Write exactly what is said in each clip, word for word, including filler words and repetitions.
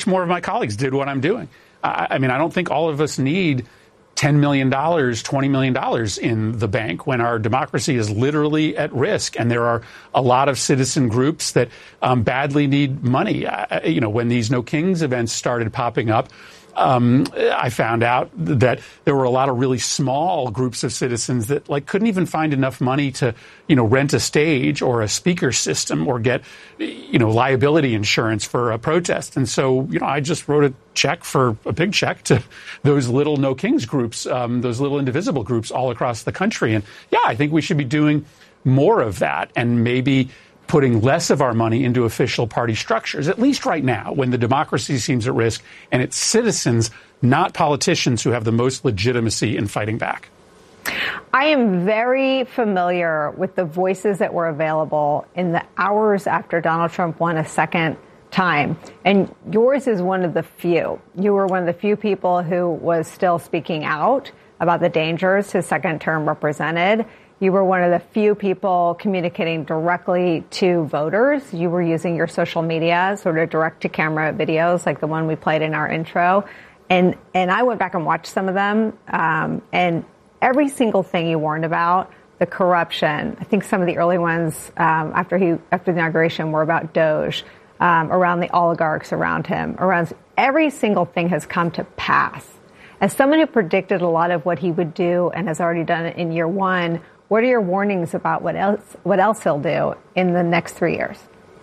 more of my colleagues did what I'm doing. I, I mean, I don't think all of us need ten million dollars, twenty million dollars in the bank when our democracy is literally at risk. And there are a lot of citizen groups that um, badly need money. Uh, you know, when these No Kings events started popping up, Um, I found out that there were a lot of really small groups of citizens that like couldn't even find enough money to, you know, rent a stage or a speaker system or get, you know, liability insurance for a protest. And so, you know, I just wrote a check for a big check to those little No Kings groups, um, those little indivisible groups all across the country. And yeah, I think we should be doing more of that and maybe putting less of our money into official party structures, at least right now, when the democracy seems at risk, and it's citizens, not politicians, who have the most legitimacy in fighting back. I am very familiar with the voices that were available in the hours after Donald Trump won a second time, and yours is one of the few. You were one of the few people who was still speaking out about the dangers his second term represented. You were one of the few people communicating directly to voters. You were using your social media, sort of direct-to-camera videos like the one we played in our intro. And and I went back and watched some of them. Um, and every single thing you warned about, the corruption, I think some of the early ones um, after he after the inauguration were about Doge, um, around the oligarchs around him. Around every single thing has come to pass. As someone who predicted a lot of what he would do and has already done it in year one, what are your warnings about what else what else he'll do in the next three years?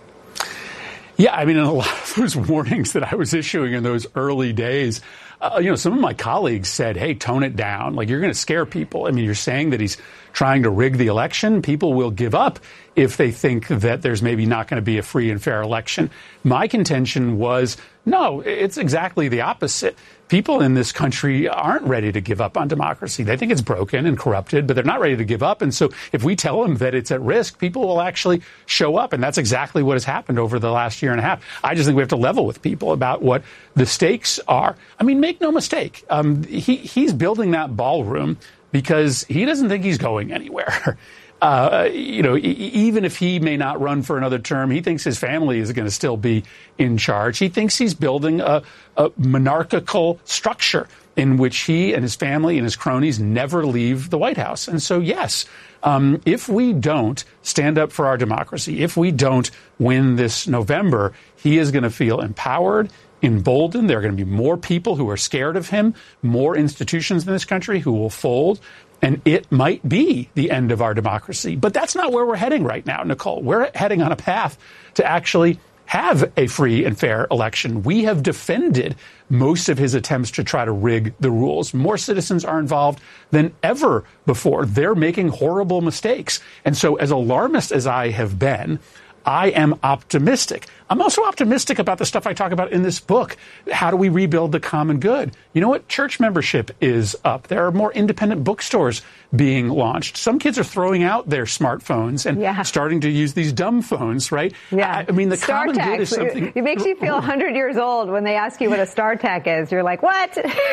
Yeah, I mean, in a lot of those warnings that I was issuing in those early days, uh, you know, some of my colleagues said, hey, tone it down. Like, you're going to scare people. I mean, you're saying that he's trying to rig the election. People will give up if they think that there's maybe not going to be a free and fair election. My contention was, no, it's exactly the opposite. People in this country aren't ready to give up on democracy. They think it's broken and corrupted, but they're not ready to give up. And so if we tell them that it's at risk, people will actually show up. And that's exactly what has happened over the last year and a half. I just think we have to level with people about what the stakes are. I mean, make no mistake. Um, he, he's building that ballroom because he doesn't think he's going anywhere. Uh, you know, e- even if he may not run for another term, he thinks his family is going to still be in charge. He thinks he's building a, a monarchical structure in which he and his family and his cronies never leave the White House. And so, yes, um, if we don't stand up for our democracy, if we don't win this November, he is going to feel empowered, emboldened. There are going to be more people who are scared of him, more institutions in this country who will fold. And it might be the end of our democracy. But that's not where we're heading right now, Nicole. We're heading on a path to actually have a free and fair election. We have defended most of his attempts to try to rig the rules. More citizens are involved than ever before. They're making horrible mistakes. And so as alarmist as I have been, I am optimistic. I'm also optimistic about the stuff I talk about in this book. How do we rebuild the common good? You know what? Church membership is up. There are more independent bookstores being launched. Some kids are throwing out their smartphones and yeah. starting to use these dumb phones, right? Yeah. I, I mean, the Star common Tech. good is something. It makes you feel one hundred years old when they ask you what a Star Tech is. You're like, what?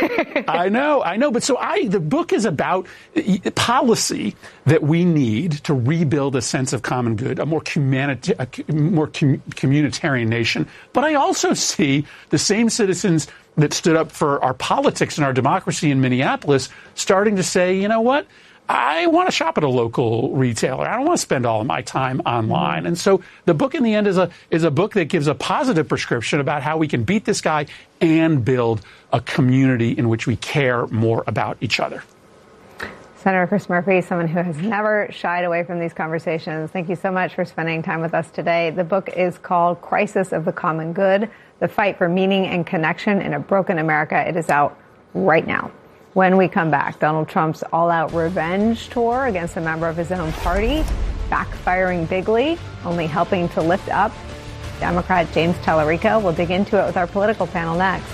I know, I know. But so I, the book is about policy that we need to rebuild a sense of common good, a more humanity, a more com- communitarian nation. But I also see the same citizens that stood up for our politics and our democracy in Minneapolis starting to say, you know what? I want to shop at a local retailer. I don't want to spend all of my time online. And so the book in the end is a is a book that gives a positive prescription about how we can beat this guy and build a community in which we care more about each other. Senator Chris Murphy, someone who has never shied away from these conversations. Thank you so much for spending time with us today. The book is called Crisis of the Common Good, The Fight for Meaning and Connection in a Broken America. It is out right now. When we come back, Donald Trump's all-out revenge tour against a member of his own party, backfiring bigly, only helping to lift up Democrat James Tallarico. We'll dig into it with our political panel next.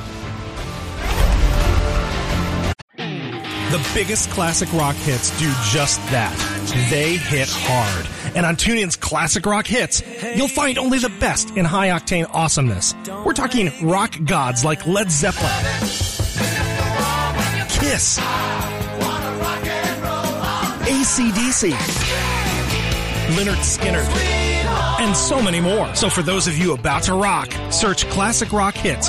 The biggest classic rock hits do just that. They hit hard. And on TuneIn's Classic Rock Hits, you'll find only the best in high-octane awesomeness. We're talking rock gods like Led Zeppelin, Kiss, A C D C, Lynyrd Skynyrd, and so many more. So for those of you about to rock, search Classic Rock Hits